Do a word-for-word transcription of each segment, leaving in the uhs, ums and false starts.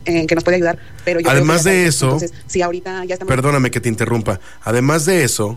en que nos puede ayudar, pero yo además creo que de eso, entonces, si ahorita ya estamos... Perdóname que te interrumpa. Además de eso,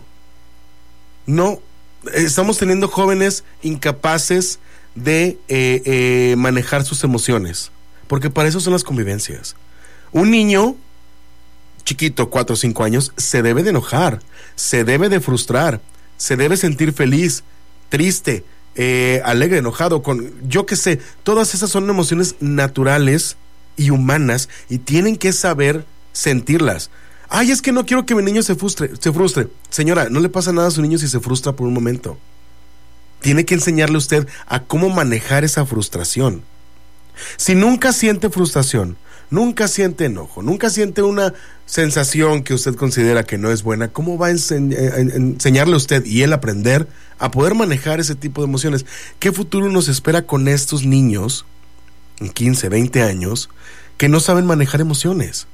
no, estamos teniendo jóvenes incapaces de eh, eh, manejar sus emociones, porque para eso son las convivencias. Un niño chiquito, cuatro o cinco años, se debe de enojar, se debe de frustrar, se debe sentir feliz, triste, eh, alegre, enojado, con, yo qué sé, todas esas son emociones naturales y humanas y tienen que saber sentirlas. Ay, es que no quiero que mi niño se frustre, se frustre. Señora, no le pasa nada a su niño si se frustra por un momento. Tiene que enseñarle usted a cómo manejar esa frustración. Si nunca siente frustración, nunca siente enojo, nunca siente una sensación que usted considera que no es buena, ¿cómo va a enseñ- a enseñarle usted y él aprender a poder manejar ese tipo de emociones? ¿Qué futuro nos espera con estos niños en quince, veinte años que no saben manejar emociones?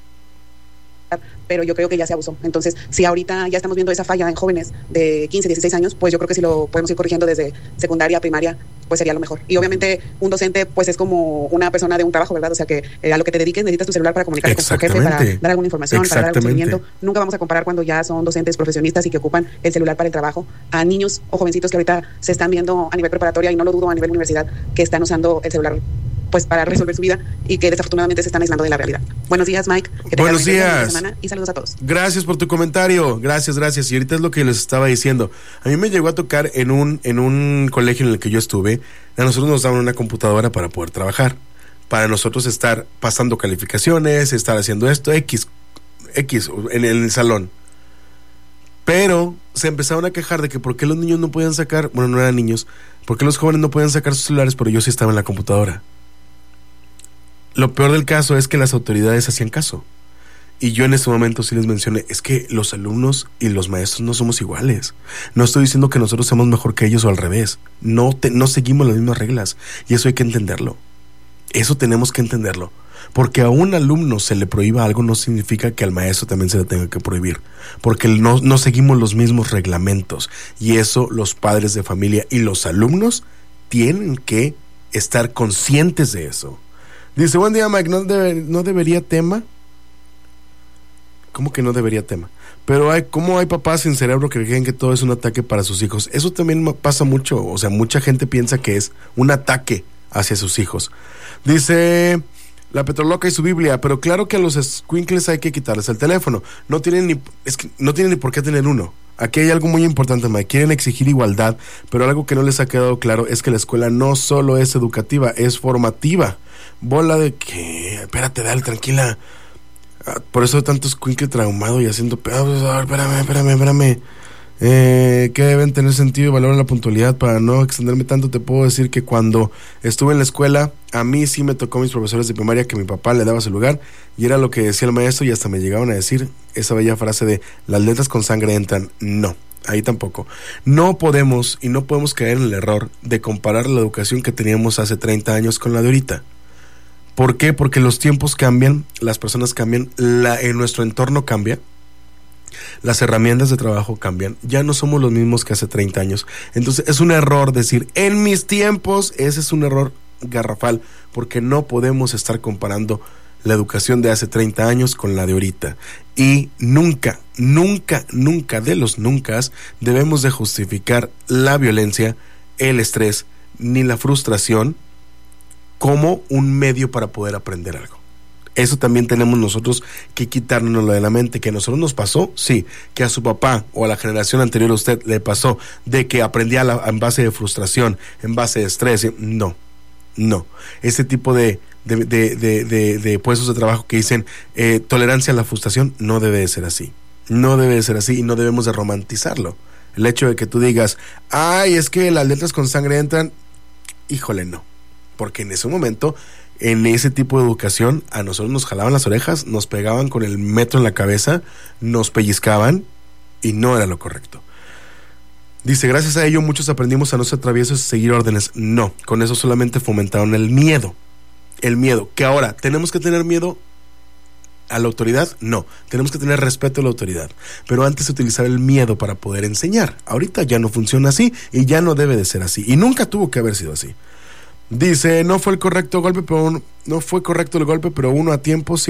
Pero yo creo que ya se abusó. Entonces, si ahorita ya estamos viendo esa falla en jóvenes de quince, dieciséis años, pues yo creo que si lo podemos ir corrigiendo desde secundaria, primaria, pues sería lo mejor. Y obviamente un docente pues es como una persona de un trabajo, ¿verdad? O sea que eh, a lo que te dediques necesitas tu celular para comunicarte con tu jefe, para dar alguna información, para dar algún seguimiento. Nunca vamos a comparar cuando ya son docentes profesionistas y que ocupan el celular para el trabajo a niños o jovencitos que ahorita se están viendo a nivel preparatoria y no lo dudo a nivel universidad que están usando el celular pues para resolver su vida y que desafortunadamente se están aislando de la realidad. Buenos días, Mike. Que te Buenos días. Semana y saludos a todos. Gracias por tu comentario. Gracias, gracias. Y ahorita es lo que les estaba diciendo. A mí me llegó a tocar en un, en un colegio en el que yo estuve, a nosotros nos daban una computadora para poder trabajar, para nosotros estar pasando calificaciones, estar haciendo esto, X, X en el, en el salón. Pero se empezaron a quejar de que por qué los niños no podían sacar, bueno, no eran niños, por qué los jóvenes no podían sacar sus celulares, pero yo sí estaba en la computadora. Lo peor del caso es que las autoridades hacían caso. Y yo en este momento sí les mencioné, es que los alumnos y los maestros no somos iguales. No estoy diciendo que nosotros seamos mejor que ellos o al revés. No, te, no seguimos las mismas reglas. Y eso hay que entenderlo. Eso tenemos que entenderlo. Porque a un alumno se le prohíba algo no significa que al maestro también se le tenga que prohibir. Porque no, no seguimos los mismos reglamentos. Y eso los padres de familia y los alumnos tienen que estar conscientes de eso. Dice, buen día, Mike, ¿no, debe, no debería tema? ¿Cómo que no debería tema? Pero hay, ¿cómo hay papás sin cerebro que creen que todo es un ataque para sus hijos? Eso también pasa mucho, o sea, mucha gente piensa que es un ataque hacia sus hijos. Dice la Petroloca y su Biblia, pero claro que a los escuincles hay que quitarles el teléfono. No tienen ni, es que no tienen ni por qué tener uno. Aquí hay algo muy importante, Mike. Quieren exigir igualdad, pero algo que no les ha quedado claro es que la escuela no solo es educativa, es formativa. Bola de que... Espérate, dale, tranquila. Ah, por eso tanto escuincle traumado y haciendo... Ah, espérame, espérame, espérame. Eh, que deben tener sentido y valor en la puntualidad. Para no extenderme tanto, te puedo decir que cuando estuve en la escuela, a mí sí me tocó mis profesores de primaria que mi papá le daba su lugar y era lo que decía el maestro y hasta me llegaban a decir esa bella frase de las letras con sangre entran. No, ahí tampoco. No podemos y no podemos caer en el error de comparar la educación que teníamos hace treinta años con la de ahorita. ¿Por qué? Porque los tiempos cambian, las personas cambian, la, en nuestro entorno cambia, las herramientas de trabajo cambian, ya no somos los mismos que hace treinta años. Entonces es un error decir, en mis tiempos, ese es un error garrafal, porque no podemos estar comparando la educación de hace treinta años con la de ahorita. Y nunca, nunca, nunca de los nunca debemos de justificar la violencia, el estrés, ni la frustración como un medio para poder aprender algo. Eso también tenemos nosotros que quitárnoslo de la mente. Que a nosotros nos pasó, sí. Que a su papá o a la generación anterior a usted le pasó de que aprendía la, en base de frustración, en base de estrés. No, no. Ese tipo de, de, de, de, de, de puestos de trabajo que dicen eh, tolerancia a la frustración, no debe de ser así. No debe de ser así y no debemos de romantizarlo. El hecho de que tú digas, ay, es que las letras con sangre entran, híjole, no. Porque en ese momento, en ese tipo de educación, a nosotros nos jalaban las orejas, nos pegaban con el metro en la cabeza, nos pellizcaban y no era lo correcto. Dice, gracias a ello muchos aprendimos a no ser traviesos y seguir órdenes. No, con eso solamente fomentaron el miedo. El miedo, que ahora, ¿tenemos que tener miedo a la autoridad? No, tenemos que tener respeto a la autoridad. Pero antes se utilizaba el miedo para poder enseñar. Ahorita ya no funciona así y ya no debe de ser así. Y nunca tuvo que haber sido así. Dice, no fue el correcto golpe, pero un- no fue correcto el golpe, pero uno a tiempo